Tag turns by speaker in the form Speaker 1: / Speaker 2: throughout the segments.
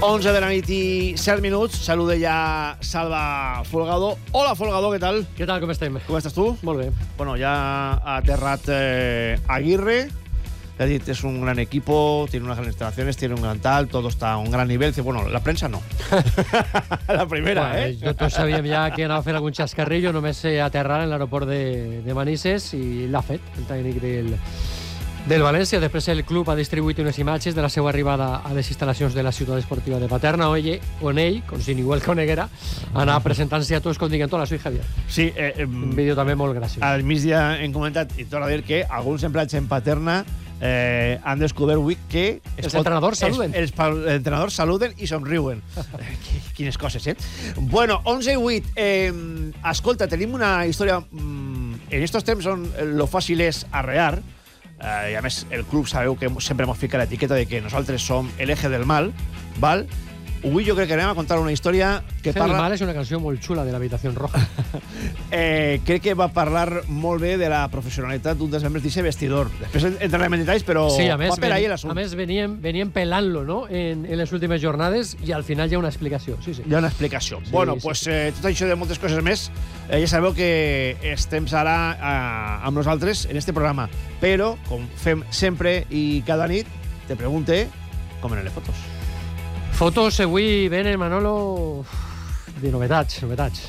Speaker 1: 11 de la nit i 7 minuts. Saluda ja Salva Folgado. Hola, Folgado, què tal?
Speaker 2: Què tal, com estem?
Speaker 1: Com estàs tu?
Speaker 2: Molt bé.
Speaker 1: Bueno, ja ha aterrat Aguirre. Le ha dit, es un gran equipo, tiene unas grandes instalaciones, tiene un gran tal, todo está a un gran nivel. Dice, bueno, la prensa no. La primera,
Speaker 2: bueno, tots sabíem ja que anava a fer algun xascarrillo, només aterrar en l'aeroport de Manises, i l'ha fet, el tècnic del València. Després el club ha distribuït unes imatges de la seva arribada a les instal·lacions de la ciutat esportiva de Paterna, on ell, com si ningú el coneguera, anava presentant-se a tots com dient, hola, soy Javier.
Speaker 1: Sí,
Speaker 2: un vídeo també molt graciós.
Speaker 1: Al migdia hem comentat, i torno a dir, que alguns empleats en Paterna han descobert avui que
Speaker 2: els entrenadors saluden.
Speaker 1: Els entrenadors saluden i somriuen. Quines coses, eh? Bueno, 11 i 8. Escolta, tenim una història... En estos temps on lo fàcil és arrear, i a més el club sabeu que sempre ens fica l'etiqueta de que nosaltres som el eje del mal, val? Avui jo crec que anem a contar una història que
Speaker 2: parla... El mal és una canció molt xula de l'Habitació Roja.
Speaker 1: Crec que va parlar molt bé de la professionalitat d'un dels membres d'aquest vestidor. Després entrarem en detalls, però
Speaker 2: sí, a més,
Speaker 1: va per ahí l'assumpte.
Speaker 2: A més, veníem pelant-lo, no?, en les últimes jornades, i al final hi ha una explicació. Sí.
Speaker 1: Hi ha una explicació.
Speaker 2: Sí,
Speaker 1: bueno,
Speaker 2: sí.
Speaker 1: Pues, tot això de moltes coses més, ja sabeu que estem ara amb nosaltres en este programa. Però, com fem sempre i cada nit, te pregunte com eren les fotos.
Speaker 2: Fotos avui venen, Manolo, de novetats.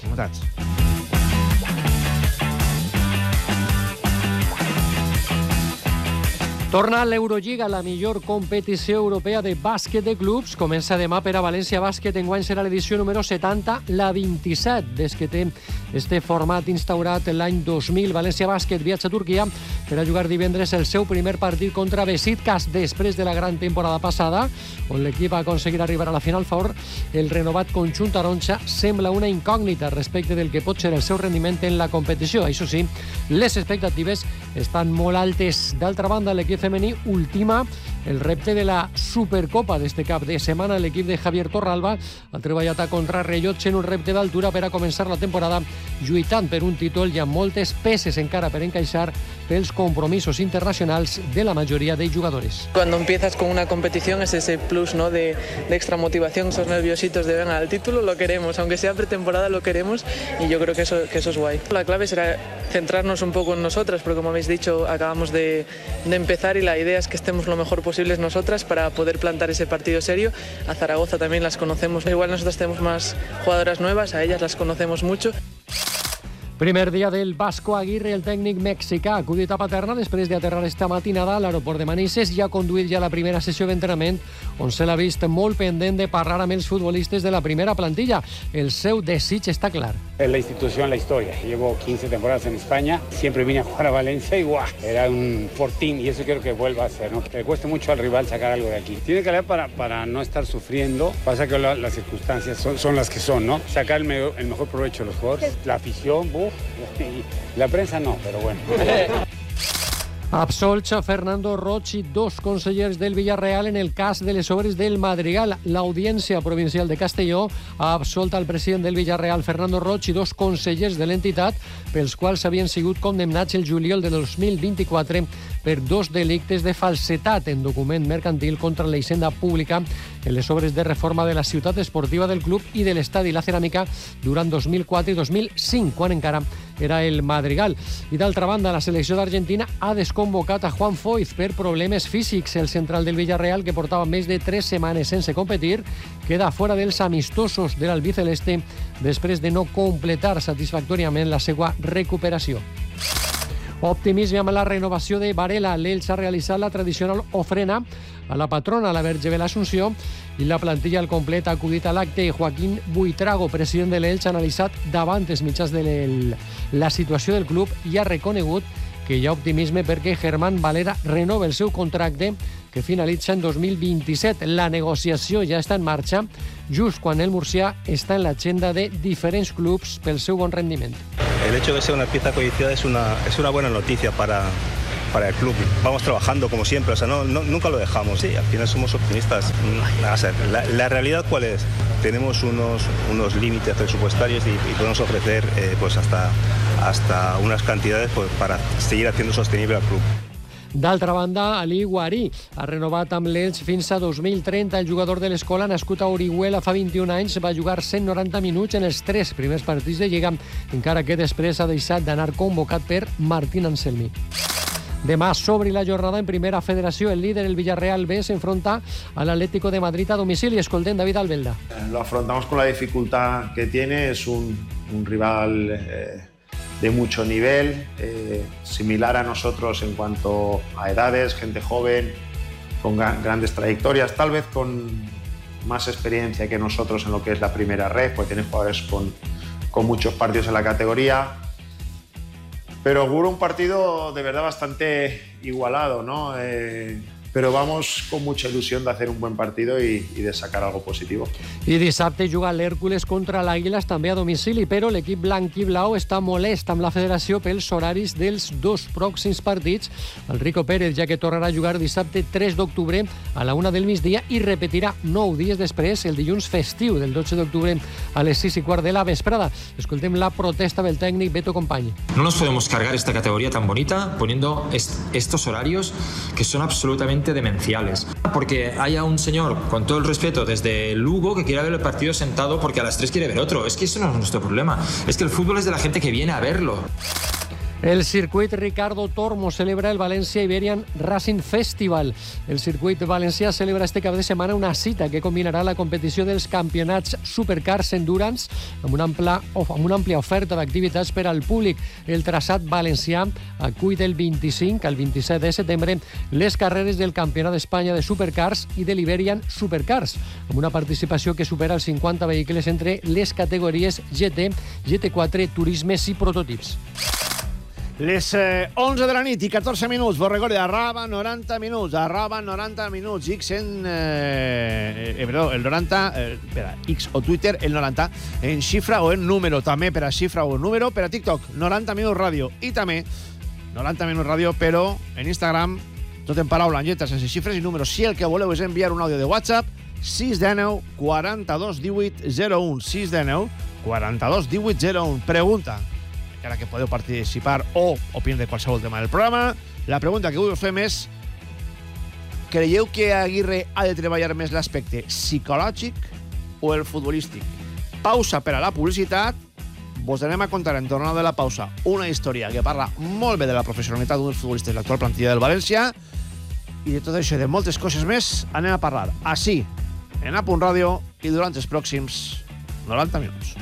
Speaker 2: Torna l'Eurolliga, la millor competició europea de bàsquet de clubs. Comença demà per a València Bàsquet. Enguany serà l'edició número 70, la 27, des que té este format instaurat l'any 2000. València Bàsquet viatja a Turquia per a jugar divendres el seu primer partit contra Besiktas després de la gran temporada passada, on l'equip va aconseguir arribar a la Final Four. El renovat conjunt taronja sembla una incògnita respecte del que pot ser el seu rendiment en la competició. Això sí, les expectatives estan molt altes. D'altra banda, l'equip femení ultima el repte de la Supercopa d'este cap de setmana. L'equip de Javier Torralba ha treballat a contrarrellotge en un repte d'altura per a començar la temporada lluitant per un títol i amb moltes peces encara per encaixar pels compromisos internacionals de la majoria de jugadores.
Speaker 3: Cuando empiezas con una competición es ese plus, ¿no?, de extra motivación, esos nerviositos de venga, el título lo queremos, aunque sea pretemporada lo queremos, y yo creo que eso es guay. La clave será centrarnos un poco en nosotras, porque como habéis dicho, acabamos de empezar y la idea es que estemos lo mejor posibles nosotras para poder plantar ese partido serio. A Zaragoza también las conocemos, igual nosotros tenemos más jugadoras nuevas, a ellas las conocemos mucho.
Speaker 2: Primer dia del Vasco Aguirre, el tècnic mexicà, ha acudit a Paterna després d'aterrar esta matinada a l'aeroport de Manises i ha conduït ja la primera sessió d'entrenament, on se l'ha vist molt pendent de parlar amb els futbolistes de la primera plantilla. El seu desig està clar.
Speaker 4: Es la institución, la historia. Llevo 15 temporadas en España, siempre vine a jugar a Valencia y ¡guau! Era un fortín, y eso quiero que vuelva a ser, ¿no? Que le cueste mucho al rival sacar algo de aquí. Tiene que leer para no estar sufriendo. Pasa que las circunstancias son las que son, ¿no? Sacar el mejor provecho de los jugadores, la afición, y la prensa no, pero bueno.
Speaker 2: Absolts a Fernando Roig i dos consellers del Villarreal en el cas de les obres del Madrigal. L'Audiència Provincial de Castelló ha absolt al president del Villarreal, Fernando Roig, i dos consellers de l'entitat pels quals havien sigut condemnats el juliol de 2024 per dos delictes de falsetat en document mercantil contra la hisenda pública en les obres de reforma de la ciutat esportiva del club i de l'estadi La Ceràmica durant 2004 i 2005, quan encara era el Madrigal. I d'altra banda, la selecció d'Argentina ha desconvocat a Juan Foyth per problemes físics. El central del Villarreal, que portava més de 3 setmanes sense competir, queda fora dels amistosos de l'albiceleste després de no completar satisfactòriament la seva recuperació. Optimisme amb la renovació de Varela. L'Elx ha realitzat la tradicional ofrena a la patrona, la Verge de l'Assumpció, i la plantilla al complet ha acudit a l'acte. Joaquín Buitrago, president de l'Elx, ha analitzat davant els mitjans de la situació del club i ha reconegut que hi ha optimisme perquè Germán Valera renova el seu contracte, que finalitza en 2027. La negociació ja està en marxa, just quan el murcià està en l'agenda de diferents clubs pel seu bon rendiment.
Speaker 5: El hecho de ser una pieza codiciada es una buena noticia para el club. Vamos trabajando como siempre, o sea, nunca lo dejamos. Sí, al final somos optimistas. La realidad, ¿cuál es? Tenemos unos límites presupuestarios y podemos ofrecer pues hasta unas cantidades pues, para seguir haciendo sostenible al club.
Speaker 2: D'altra banda, Ali Guarí ha renovat amb l'Elx fins a 2030. El jugador de l'Escola, nascut a Orihuela fa 21 anys, va jugar 190 minuts en els 3 primers partits de Lliga, encara que després ha deixat d'anar convocat per Martín Anselmi. Demà s'obri la jornada en Primera Federació. El líder, el Villarreal B, s'enfronta al Atlético de Madrid a domicili. Escoltem David Albelda.
Speaker 6: Lo afrontamos con la dificultad que tiene. Es un rival de mucho nivel, similar a nosotros en cuanto a edades, gente joven, con grandes trayectorias, tal vez con más experiencia que nosotros en lo que es la primera red, pues tiene jugadores con muchos partidos en la categoría. Pero auguro un partido de verdad bastante igualado, ¿no? Pero vamos con mucha ilusión de hacer un buen partido y de sacar algo positivo.
Speaker 2: I dissabte juga l'Hèrcules contra l'Àguiles, també a domicili, però l'equip blanc i blau està molest amb la federació pels horaris dels 2 pròxims partits. El Rico Pérez, ja que tornarà a jugar dissabte 3 d'octubre a la 1 del migdia i repetirà 9 dies després, el dilluns festiu del 12 d'octubre a les 6:15 de la vesprada. Escoltem la protesta del tècnic Beto Company.
Speaker 7: No nos podemos cargar esta categoría tan bonita poniendo estos horarios que son absolutamente demenciales. Porque haya un señor, con todo el respeto, desde Lugo, que quiera ver el partido sentado porque a las 3 quiere ver otro. Es que eso no es nuestro problema. Es que el fútbol es de la gente que viene a verlo.
Speaker 2: El circuit Ricardo Tormo celebra el València Iberian Racing Festival. El circuit valencià celebra este cap de setmana una cita que combinarà la competició dels campionats Supercars Endurance amb una àmplia oferta d'activitats per al públic. El traçat valencià acull del 25 al 27 de setembre les carreres del Campionat d'Espanya de Supercars i de l'Iberian Supercars, amb una participació que supera els 50 vehicles entre les categories GT, GT4, turismes i prototips.
Speaker 1: Les 11 de la nit i 14 minuts, vos recordo, arroba 90 minuts, X en... perdó, el 90, X o Twitter, el 90, en xifra o en número, també per a xifra o número, per a TikTok, 90 minuts ràdio, i també 90 minuts ràdio, però en Instagram, tot en paraula, en lletres, sense xifres i números. Si el que voleu és enviar un àudio de WhatsApp, 619 42 18 01, 619 42 18 01. Pregunta, encara que podeu participar o opinar de qualsevol tema del programa. La pregunta que avui us fem és: creieu que Aguirre ha de treballar més l'aspecte psicològic o el futbolístic? Pausa per a la publicitat. Vos anem a contar en tornada de la pausa una història que parla molt bé de la professionalitat d'un dels futbolistes de l'actual plantilla del València, i de tot això i de moltes coses més anem a parlar així, en A Punt Ràdio, i durant els pròxims 90 minuts.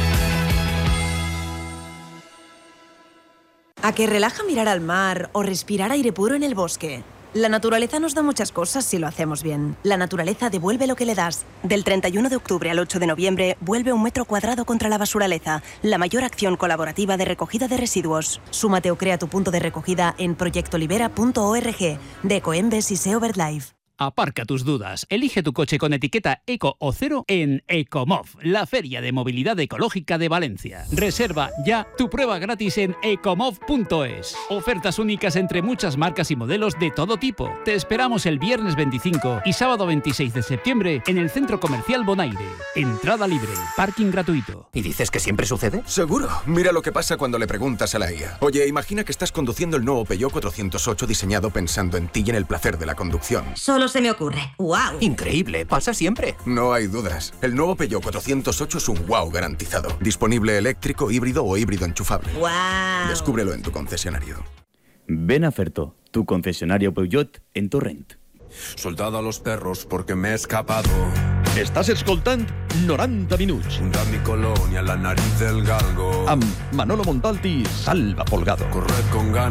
Speaker 8: ¿A que relaja mirar al mar o respirar aire puro en el bosque? La naturaleza nos da muchas cosas si lo hacemos bien. La naturaleza devuelve lo que le das. Del 31 de octubre al 8 de noviembre, vuelve 1 metro cuadrado contra la basuraleza, la mayor acción colaborativa de recogida de residuos. Súmate o crea tu punto de recogida en proyectolibera.org, de Ecoembes y SEO BirdLife.
Speaker 9: Aparca tus dudas. Elige tu coche con etiqueta Eco o Cero en Ecomov, la feria de movilidad ecológica de Valencia. Reserva ya tu prueba gratis en ecomov.es. Ofertas únicas entre muchas marcas y modelos de todo tipo. Te esperamos el viernes 25 y sábado 26 de septiembre en el Centro Comercial Bonaire. Entrada libre, parking gratuito.
Speaker 10: ¿Y dices que siempre sucede? Seguro. Mira lo que pasa cuando le preguntas a la IA. Oye, imagina que estás conduciendo el nuevo Peugeot 408 diseñado pensando en ti y en el placer de la conducción.
Speaker 8: Solo se me ocurre. ¡Wow!
Speaker 10: Increíble, pasa siempre. No hay dudas. El nuevo Peugeot 408 es un wow garantizado. Disponible eléctrico, híbrido o híbrido enchufable.
Speaker 8: ¡Wow!
Speaker 10: Descúbrelo en tu concesionario.
Speaker 11: Ven a Ferto, tu concesionario Peugeot en Torrent.
Speaker 12: Soltado a los perros porque me he escapado.
Speaker 13: Estàs escoltant 90 minuts.
Speaker 12: Fundar mi colonia, la nariz del galgo.
Speaker 13: Amb Manolo Montalti i Salva Folgado.
Speaker 12: Corred con ganas.